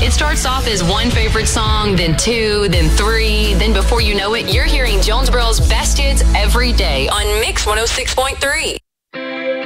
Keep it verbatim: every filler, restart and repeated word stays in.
It starts off as one favorite song, then two, then three. Then before you know it, you're hearing Jonesboro's best hits every day on Mix one oh six point three.